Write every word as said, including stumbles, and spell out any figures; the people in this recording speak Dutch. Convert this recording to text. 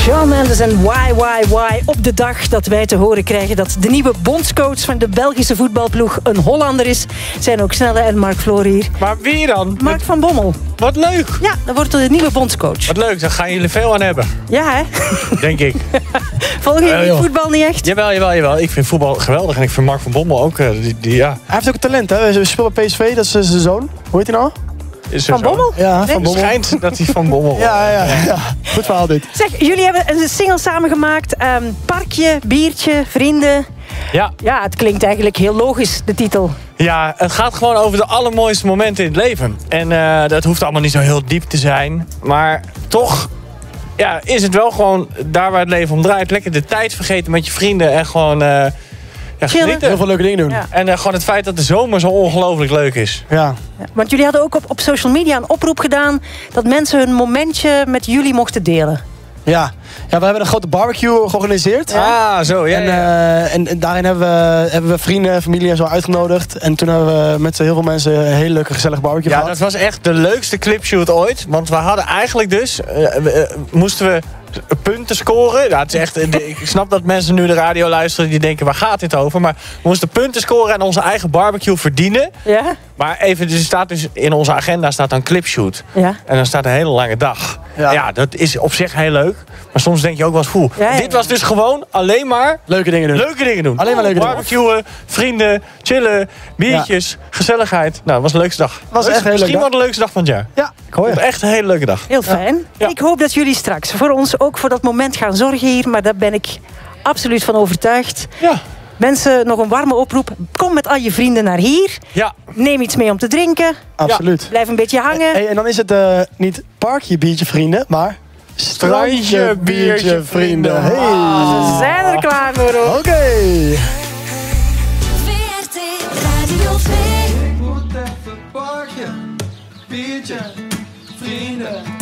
Shawn Mendes en Why, Why, Why. Op de dag dat wij te horen krijgen dat de nieuwe bondscoach van de Belgische voetbalploeg een Hollander is, zijn ook Snelle en Mark Floor hier. Maar wie dan? Mark van Bommel. Wat leuk. Ja, dat wordt de nieuwe bondscoach. Wat leuk, daar gaan jullie veel aan hebben. Ja, hè? Denk ik. Volgen jullie uh, voetbal niet echt? Jawel, jawel, jawel. Ik vind voetbal geweldig en ik vind Mark van Bommel ook. Uh, die, die, ja. Hij heeft ook een talent, hè? Hij speelt bij P S V, dat is zijn zoon. Hoe heet hij nou? Is van zo? Bommel? Ja, nee? van Bommel. Het schijnt dat hij van Bommel ja, ja, ja, ja. Goed verhaal dit. Zeg, jullie hebben een single samengemaakt. Um, parkje, biertje, vrienden. Ja. Ja, het klinkt eigenlijk heel logisch, de titel. Ja, het gaat gewoon over de allermooiste momenten in het leven. En uh, dat hoeft allemaal niet zo heel diep te zijn. Maar toch ja, is het wel gewoon daar waar het leven om draait. Lekker de tijd vergeten met je vrienden en gewoon uh, ja, genieten. Heel veel leuke dingen doen. Ja. En uh, gewoon het feit dat de zomer zo ongelooflijk leuk is. Ja. Ja, want jullie hadden ook op, op social media een oproep gedaan dat mensen hun momentje met jullie mochten delen. Ja. Ja, we hebben een grote barbecue georganiseerd. Ja. Ah, zo. Ja, en, ja. uh, en, en daarin hebben we, hebben we vrienden, familie en zo uitgenodigd. En toen hebben we met heel veel mensen een hele leuke, gezellig barbecue Ja, gehad. dat was echt de leukste clipshoot ooit. Want we hadden eigenlijk dus... Uh, uh, moesten we punten scoren. Ja, het is echt, ik snap dat mensen nu de radio luisteren die denken, waar gaat dit over? Maar we moesten punten scoren en onze eigen barbecue verdienen. Ja? Maar even, er staat dus in onze agenda staat dan clipshoot. Ja? En dan staat een hele lange dag. Ja. ja, dat is op zich heel leuk. Maar soms denk je ook wel eens, hoe. Ja, ja, ja. Dit was dus gewoon alleen maar... Leuke dingen doen. Leuke dingen doen. Alleen maar leuke Barbecuen, dingen. Vrienden, chillen, biertjes, ja. gezelligheid. Nou, dat was de leukste dag. Was echt Misschien wel de leukste dag van het jaar. Ja, ik hoor je. Echt een hele leuke dag. Heel fijn. Ja. Ik hoop dat jullie straks voor ons ook voor dat moment gaan zorgen hier. Maar daar ben ik absoluut van overtuigd. Ja. Mensen, nog een warme oproep. Kom met al je vrienden naar hier. Ja. Neem iets mee om te drinken. Absoluut. Ja. Blijf een beetje hangen. Hey, en dan is het uh, niet parkje biertje vrienden, maar... Strandje biertje vrienden. Hey. Ah, ze zijn er klaar voor. Oké. Okay. V R T Radio twee. Ik moet even parkje, biertje, vrienden.